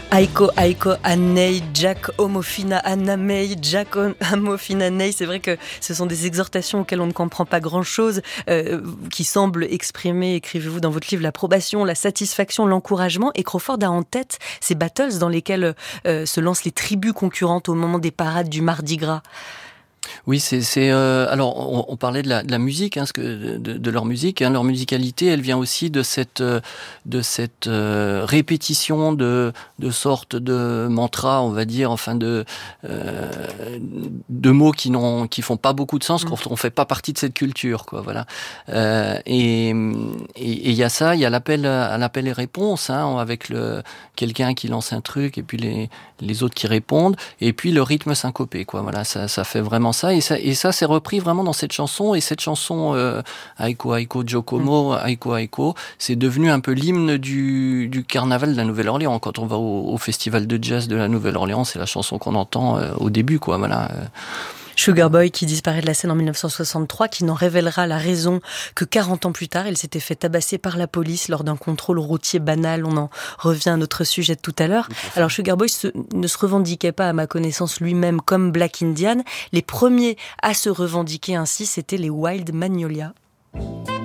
Aiko, Aiko, Anei, Jack, Homofina, Anamei, Jack, Homofina, Nei. C'est vrai que ce sont des exhortations auxquelles on ne comprend pas grand-chose, qui semblent exprimer, écrivez-vous dans votre livre, l'approbation, la satisfaction, l'encouragement. Et Crawford a en tête ces battles dans lesquels se lancent les tribus concurrentes au moment des parades du Mardi Gras. Oui, alors on parlait de la musique, de leur musique, leur musicalité, elle vient aussi de cette répétition de sortes de mantras, on va dire, enfin de mots qui font pas beaucoup de sens quand on fait pas partie de cette culture, quoi, voilà. Et il y a ça, il y a l'appel et réponse, avec quelqu'un qui lance un truc et puis les autres qui répondent, et puis le rythme syncopé, quoi, voilà, ça fait vraiment ça, et ça c'est repris vraiment dans cette chanson, et cette chanson Aiko Aiko Jokomo, Aiko Aiko, c'est devenu un peu l'hymne du carnaval de la Nouvelle-Orléans. Quand on va au festival de jazz de la Nouvelle-Orléans, c'est la chanson qu'on entend au début, quoi, voilà. Sugar Boy qui disparaît de la scène en 1963, qui n'en révélera la raison que 40 ans plus tard. Il s'était fait tabasser par la police lors d'un contrôle routier banal. On en revient à notre sujet de tout à l'heure. Alors Sugar Boy ne se revendiquait pas, à ma connaissance, lui-même comme Black Indian. Les premiers à se revendiquer ainsi, c'était les Wild Magnolia.